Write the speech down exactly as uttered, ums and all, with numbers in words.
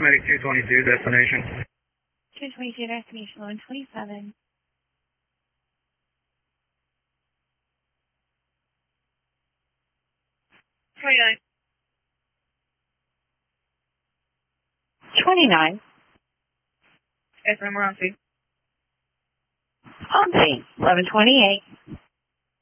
Medic two twenty-two, destination. two twenty-two, destination one twenty-seven. twenty-nine. twenty-nine. Yes, ma'am, we're on scene. On scene, eleven twenty-eight.